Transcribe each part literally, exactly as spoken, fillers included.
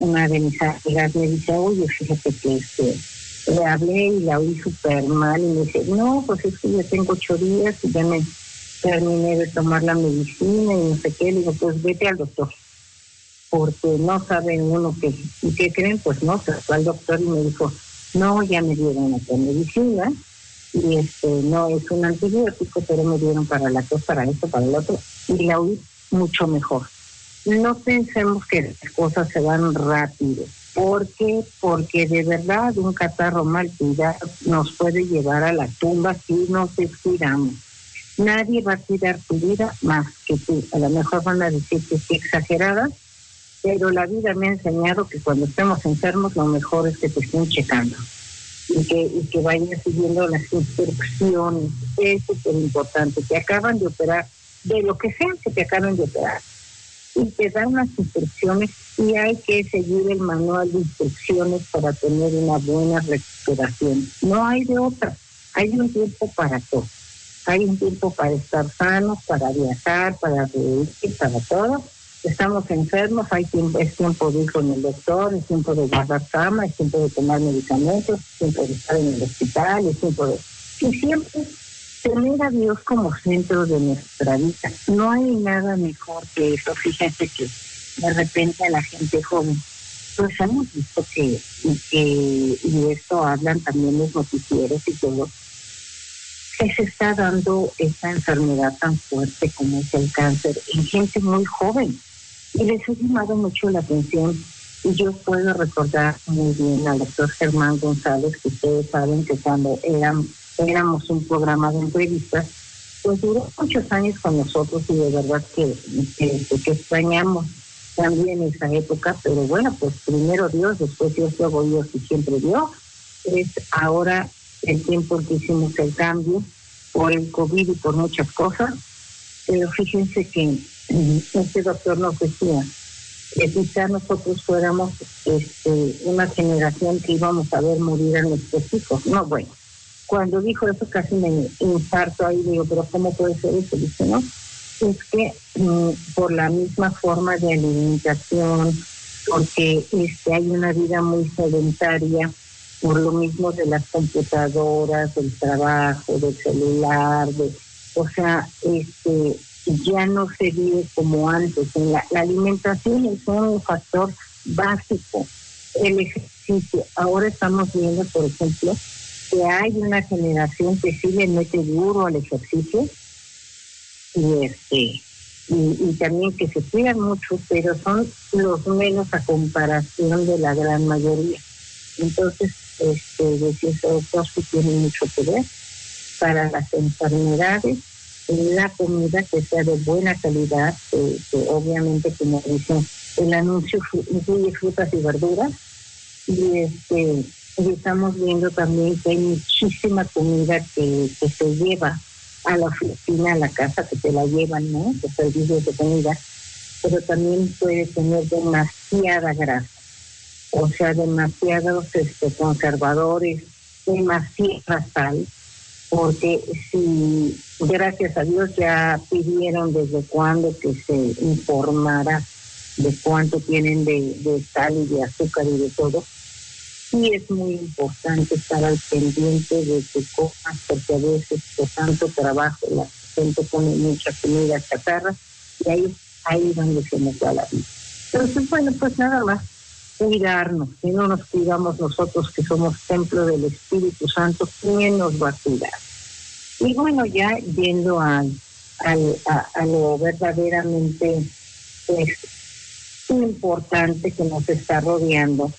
una de mis amigas me dice, oye, fíjate que este, le hablé y la oí súper mal, y me dice, no, pues es que ya tengo ocho días y ya me terminé de tomar la medicina y no sé qué. Le digo, pues vete al doctor, porque no saben uno qué, y qué creen, pues no, se fue al doctor y me dijo, no, ya me dieron otra medicina, y este, no es un antibiótico, pero me dieron para la tos, para esto, para el otro, y la oí mucho mejor. No pensemos que las cosas se van rápido. ¿Por qué? Porque de verdad un catarro mal cuidado nos puede llevar a la tumba si nos descuidamos. Nadie va a cuidar tu vida más que tú. A lo mejor van a decir que sí exagerada, pero la vida me ha enseñado que cuando estemos enfermos lo mejor es que te estén checando y que, y que vayas siguiendo las instrucciones. Es súper importante. Te acaban de operar, de lo que sea que te acaben de operar, y te dan unas instrucciones y hay que seguir el manual de instrucciones para tener una buena recuperación. No hay de otra. Hay un tiempo para todo. Hay un tiempo para estar sanos, para viajar, para reír, para todo. Estamos enfermos, hay tiempo, es tiempo de ir con el doctor, es tiempo de guardar cama, es tiempo de tomar medicamentos, es tiempo de estar en el hospital, es tiempo de... Y siempre tener a Dios como centro de nuestra vida. No hay nada mejor que eso. Fíjate que de repente a la gente joven, pues hemos visto que, que y esto hablan también los noticieros y todo, que se está dando esta enfermedad tan fuerte como es el cáncer en gente muy joven. Y les ha llamado mucho la atención. Y yo puedo recordar muy bien al doctor Germán González, que ustedes saben que cuando eran, éramos un programa de entrevistas, pues duró muchos años con nosotros y de verdad que, que, que extrañamos también esa época. Pero bueno, pues primero Dios, después Dios, luego Dios y siempre Dios. Es ahora el tiempo en que hicimos el cambio por el COVID y por muchas cosas. Pero fíjense que este doctor nos decía que quizá nosotros fuéramos este, una generación que íbamos a ver morir a nuestros hijos. No, bueno, cuando dijo eso casi me infarto ahí, digo, pero ¿cómo puede ser eso? Dice, no, es que um, por la misma forma de alimentación, porque este, hay una vida muy sedentaria, por lo mismo de las computadoras, del trabajo, del celular, de, o sea, este ya no se vive como antes. La, la alimentación es un factor básico. El ejercicio. Ahora estamos viendo, por ejemplo, que hay una generación que sí le mete duro al ejercicio y este y, y también que se cuidan mucho, pero son los menos a comparación de la gran mayoría. Entonces, este, decía ese doctor que tiene mucho que ver para las enfermedades, la comida que sea de buena calidad, que, que obviamente, como dicen, el anuncio incluye frutas y verduras, y este y estamos viendo también que hay muchísima comida que, que se lleva a la oficina, a la casa, que te la llevan, ¿no? Los servicios de comida, pero también puede tener demasiada grasa, o sea, demasiados este, conservadores, demasiada sal, porque si, gracias a Dios, ya pidieron desde cuándo que se informara de cuánto tienen de, de sal y de azúcar y de todo. Sí es muy importante estar al pendiente de que comas, porque a veces por tanto trabajo la gente come mucha comida chatarra y ahí ahí donde se nos da la vida. Entonces, bueno, pues nada más cuidarnos. Si no nos cuidamos nosotros, que somos templo del Espíritu Santo, ¿quién nos va a cuidar? Y bueno, ya yendo a, a, a, a lo verdaderamente pues, importante que nos está rodeando,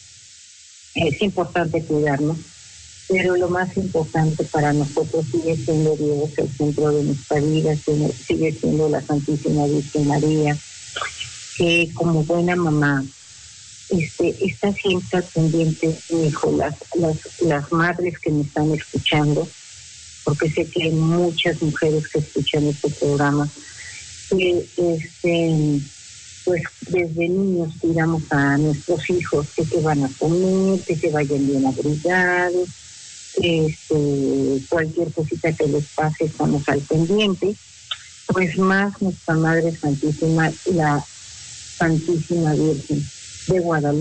es importante cuidarnos, pero lo más importante para nosotros sigue siendo Dios, el centro de nuestra vida, sigue siendo la Santísima Virgen María, que como buena mamá este, está siempre pendiente, hijo, las, las, las madres que me están escuchando, porque sé que hay muchas mujeres que escuchan este programa, que este, pues desde niños cuidamos a nuestros hijos, que se van a comer, que se vayan bien abrigados, este, cualquier cosita que les pase estamos al pendiente, pues más nuestra Madre Santísima, la Santísima Virgen. de Guadalupe.